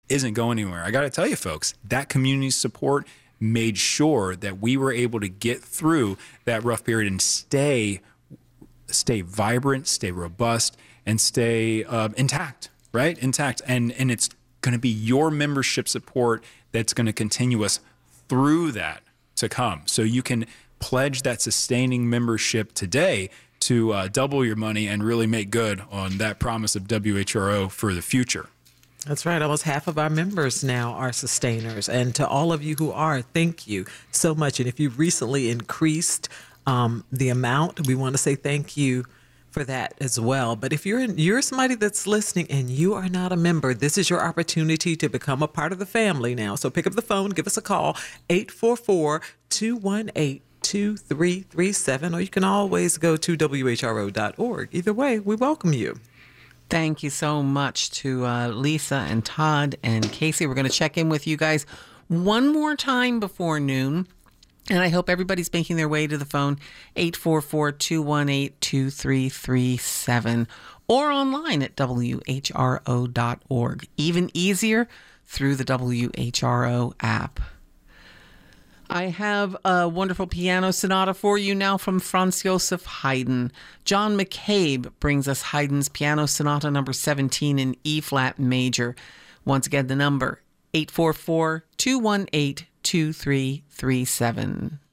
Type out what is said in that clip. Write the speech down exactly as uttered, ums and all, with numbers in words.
isn't going anywhere. I got to tell you, folks, that community support made sure that we were able to get through that rough period and stay stay vibrant, stay robust, and stay uh, intact, right? Intact. And, and it's going to be your membership support that's going to continue us through that to come. So you can pledge that sustaining membership today to uh, double your money and really make good on that promise of W H R O for the future. That's right. Almost half of our members now are sustainers. And to all of you who are, thank you so much. And if you've recently increased um, the amount, we want to say thank you for that as well. But if you're you're somebody that's listening and you are not a member, this is your opportunity to become a part of the family now. So pick up the phone, give us a call, eight four four, two one eight, two three three seven, or you can always go to W H R O dot org. Either way, we welcome you. Thank you so much to uh, Lisa and Todd and Casey. We're going to check in with you guys one more time before noon. And I hope everybody's making their way to the phone, eight four four, two one eight, two three three seven, or online at W H R O dot org. Even easier, through the W H R O app. I have a wonderful piano sonata for you now from Franz Joseph Haydn. John McCabe brings us Haydn's Piano Sonata number seventeen in E-flat major. Once again, the number, eight four four, two one eight, two three three seven.